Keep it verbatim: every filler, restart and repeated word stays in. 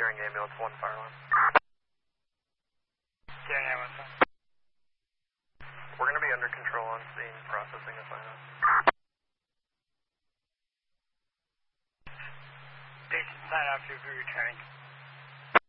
Steering ambulance, one fire alarm. Steering ambulance. We're going to be under control on scene, processing a sign up. Patient sign off, you'll be returning.